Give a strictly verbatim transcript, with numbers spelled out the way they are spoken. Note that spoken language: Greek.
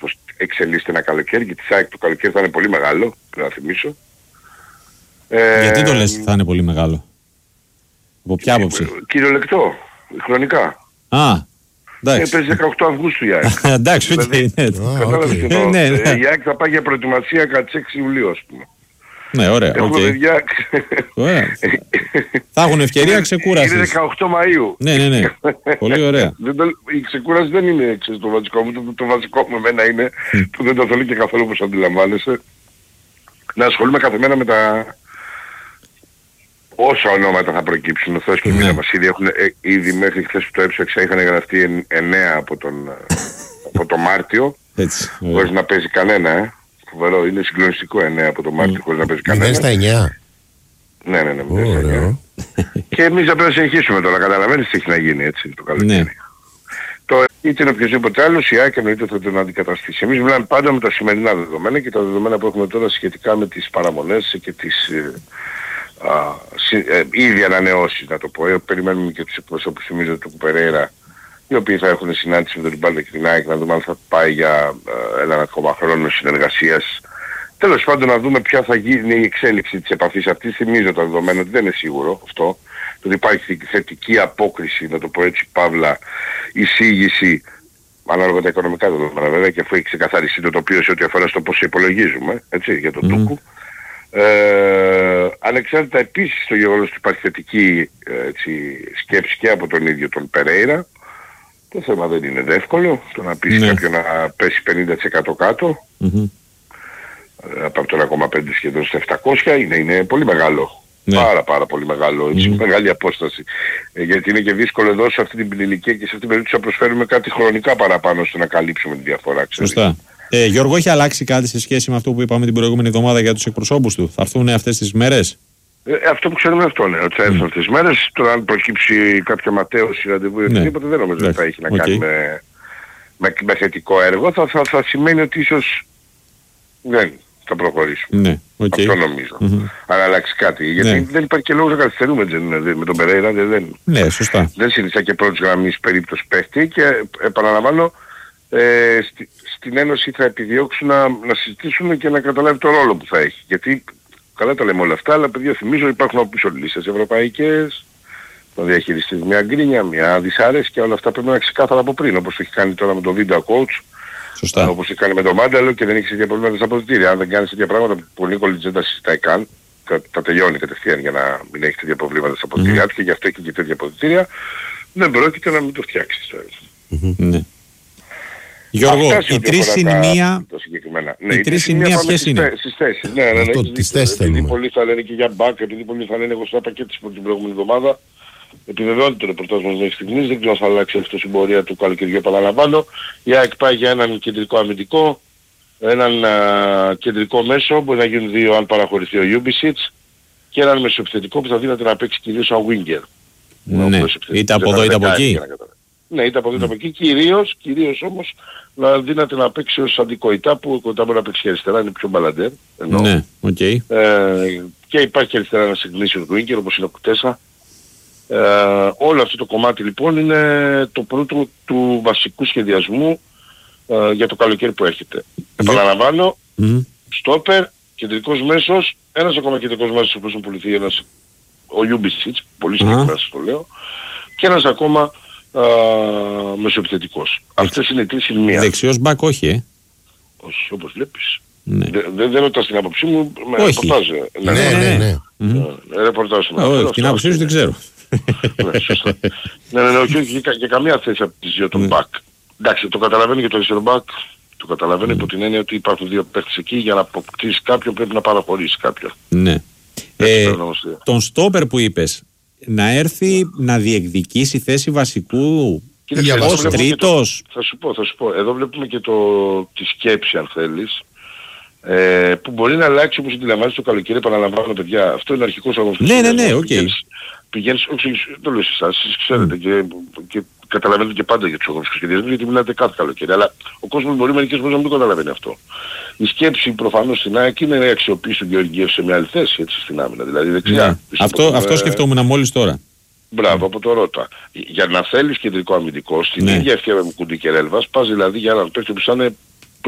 πως εξελίσσεται ένα καλοκαίρι και της ΑΕΚ το καλοκαίρι θα είναι πολύ μεγάλο, πρέπει να θυμίσω. Γιατί ε, το λες θα είναι πολύ μεγάλο? Από ποια άποψη? Κυριολεκτό, χρονικά. Α, εντάξει. Παίζει δεκαοκτώ Αυγούστου η ΑΕΚ. Εντάξει, οκ, ναι. Κατάλαβες τι εννοώ. Η ΑΕΚ θα πάει για προετοιμασία κατά τις έξι Ιουλίου, ας πούμε. Ναι, ωραία. Έχουμε okay. παιδιά... θα έχουν ευκαιρία ξεκούρασης. Είναι δεκαοκτώ Μαΐου. Ναι, ναι, ναι. Πολύ ωραία. Η ξεκούραση δεν είναι ξέρεις, το βασικό μου. Το, το βασικό μου εμένα είναι που δεν το θέλω και καθόλου όπως αντιλαμβάνεσαι. Να ασχολούμαι κάθε μέρα με τα... όσα ονόματα θα προκύψουν. Ο Θεός και η μοίρα μας. Ήδη, έχουν, ε, ήδη μέχρι χθες που το έψαξα είχαν γραφτεί εννέα από τον, από τον Μάρτιο. Έτσι. Χωρίς να παίζει κανένα, ε. Φοβερό, είναι συγκλονιστικό εννέα από το Μάρτιο χωρίς να παίζει κανένα. μηδέν στα εννιά. Ναι, ναι, ναι. Ωραίο. Και εμείς θα πρέπει να συνεχίσουμε τώρα, καταλαβαίνεις τι έχει να γίνει έτσι το καλοκαίρι. Ναι. Το είτε είναι οποιοδήποτε άλλος, η ΑΕΚ εννοείται θα τον αντικαταστήσει. Εμείς μιλάμε πάντα με τα σημερινά δεδομένα και τα δεδομένα που έχουμε τώρα σχετικά με τις παραμονές και τις ε, α, συ, ε, ήδη ανανεώσεις, να το πω. Ε, περιμένουμε και τους εκπροσώπους του του Περέιρα, οι οποίοι θα έχουν συνάντηση με τον Ριμπάλτο και την ΑΕΚ, να δούμε αν θα πάει για ε, έναν ακόμα χρόνο συνεργασίας. Τέλος πάντων να δούμε ποια θα γίνει η εξέλιξη της επαφής αυτής. Θυμίζω τα δεδομένα ότι δεν είναι σίγουρο αυτό. Ότι υπάρχει θετική απόκριση, να το πω έτσι παύλα, εισήγηση, ανάλογα τα οικονομικά δεδομένα βέβαια, και αφού έχει ξεκαθαριστεί το τοπίο σε ό,τι αφορά στο πώς υπολογίζουμε, έτσι, για τον mm. Τούκου. Ε, ανεξάρτητα επίσης το γεγονός ότι υπάρχει θετική έτσι, σκέψη και από τον ίδιο τον Περέιρα. Το θέμα δεν είναι εύκολο, το να πεις mm. κάποιον να πέσει πενήντα τοις εκατό κάτω. Mm-hmm. Από το ένα κόμμα πέντε σχεδόν στα επτακόσια είναι, είναι πολύ μεγάλο. Ναι. Πάρα πάρα πολύ μεγάλο, έτσι, mm. μεγάλη απόσταση. Ε, γιατί είναι και δύσκολο εδώ σε αυτή την ηλικία και σε αυτή την περίπτωση να προσφέρουμε κάτι χρονικά παραπάνω ώστε να καλύψουμε τη διαφορά. Ξέρεις. Σωστά. Ε, Γιώργο, έχει αλλάξει κάτι σε σχέση με αυτό που είπαμε την προηγούμενη εβδομάδα για τους εκπροσώπους του? Θα έρθουν αυτές τις μέρες? Ε, αυτό που ξέρουμε αυτό είναι, ότι θα έρθουν mm. αυτές τις μέρες. Τώρα αν προκύψει κάποια ματέωση, ραντεβού ή ναι. οτιδήποτε δεν νομίζω ότι θα έχει να okay. κάνει με, με, με θετικό έργο. Θα, θα, θα σημαίνει ότι ίσως δεν θα προχωρήσουμε. Ναι, okay. Αυτό νομίζω. Mm-hmm. Αν αλλάξει κάτι. Γιατί ναι. δεν υπάρχει και λόγος να καθυστερούμε με τον Περέιρα. Δεν, ναι, σωστά. Δεν συνήθισα και πρώτης γραμμής περίπτωση παίχτη και επαναλαμβάνω ε, στη, στην Ένωση θα επιδιώξουν να, να συζητήσουν και να καταλάβει το ρόλο που θα έχει. Γιατί καλά τα λέμε όλα αυτά, αλλά παιδιά θυμίζω υπάρχουν από πίσω λίστες ευρωπαϊκές, να διαχειριστείς μια γκρίνια, μια δυσαρέσκεια, όλα αυτά πρέπει να είναι ξεκάθαρα από πριν, όπως το έχει κάνει τώρα με το video coach. Σωστά. Όπως είχε κάνει με τον Μάνταλο και δεν έχει τέτοια προβλήματα στα αποδυτήρια. Αν δεν κάνεις τέτοια πράγματα που ο Νίκολιτς δεν τα συζητάει καν, θα, θα τελειώνει κατευθείαν για να μην έχει τέτοια προβλήματα στα αποδυτήρια mm-hmm. και γι' αυτό έχει και τέτοια αποδυτήρια, δεν πρόκειται να μην το φτιάξεις τώρα. Mm-hmm. Ναι. Γιώργο, οι τρεις συν μία, ναι, οι τρεις συν μία ποιες είναι? Στις θέσεις, ναι, ναι, ναι. Τις θέσεις θέλουμε. Επειδή πολλοί θα λένε και για μπακ, επειδή πολλοί θα λένε εγώ στα πακέτες από την προηγούμενη εβδομάδα. Επιβεβαιώνει το ρεπορτάζ μας μέχρι στιγμής, δεν ξέρω αν θα αλλάξει αυτό στην πορεία του καλοκαιριού, επαναλαμβάνω. Η ΑΕΚ πάει για έναν κεντρικό αμυντικό, έναν α, κεντρικό μέσο, μπορεί να γίνουν δύο αν παραχωρηθεί ο Ιούμπισιτς, και έναν μεσοεπιθετικό που θα δίνεται να παίξει κυρίως σαν winger. Ναι, είτε από εδώ είτε από εκεί. Ναι, είτε από εδώ είτε από εκεί, κυρίως, κυρίως όμως να δίνεται να παίξει ως αντικοητά που κοντά μπορεί να παίξει αριστερά, είναι πιο μπαλαντέρ. Ναι, οκ. Okay. Ε, και υπάρχει αριστερά ένας ignition winger όπως είναι ο Κουτέσα. Ε, όλο αυτό το κομμάτι λοιπόν είναι το πρώτο του βασικού σχεδιασμού ε, για το καλοκαίρι που έρχεται. Yeah. Επαναλαμβάνω, mm-hmm. στόπερ, κεντρικός μέσος, ένας ακόμα κεντρικός μέσος που έχει πουληθεί, ένας ο Ιούμπισιτς, πολύ συγκεκριμένα σας το λέω, και ένας ακόμα ε, μεσοεπιθετικός. Αυτές είναι οι τρεις συν μία. Δεξιός μπακ όχι, ε. Όχι, όπως βλέπεις. Ναι. Δεν ρωτάς την άποψή μου, με ρεπορτάζ. Ναι, ναι, ναι. Ρεπορτάζ. Όχι, την άποψή σου δεν ξέρω. Ναι, σωστά. Ναι, ναι, όχι και καμία θέση από τις δύο των μπακ. Εντάξει, το καταλαβαίνει και το αριστερό μπακ, το καταλαβαίνει υπό την έννοια ότι υπάρχουν δύο παίκτες εκεί, για να αποκτήσεις κάποιον πρέπει να παραχωρήσει κάποιον. Ναι. Τον στόπερ που είπες, να έρθει να διεκδικήσει θέση βασικού ως τρίτος. Θα σου πω, θα σου πω. Εδώ βλέπουμε και το, τη σκέψη αν θέλεις. Ε, που μπορεί να αλλάξει όπως αντιλαμβάνεις το καλοκαίρι, επαναλαμβάνω παιδιά, αυτό είναι αρχικός αγωνιστικός. Ναι, ναι, ναι, οκ. Okay. Πηγαίνεις, όχι, το λέω σε εσάς, εσείς ξέρετε και, και καταλαβαίνετε και πάντα για τους αγωνιστικούς σχεδιασμούς, γιατί μιλάτε κάθε καλοκαίρι, αλλά ο κόσμος μπορεί μερικές φορές να μην το καταλαβαίνει αυτό. Η σκέψη προφανώς στην ΑΕΚ είναι να αξιοποιήσει τον Γεωργιέφ σε μια άλλη θέση, έτσι, στην άμυνα, δηλαδή δεξιά. Ναι. Αυτό, πούμε, αυτό σκεφτόμουν μόλις τώρα. Μπράβο, από το Ρώτα. Για να θέλεις κεντρικό αμυντικό, στην ναι. ίδια ευκαιρία με Κουντί και Ρέλβας, πας δηλαδή για έναν παίκτη που θα είναι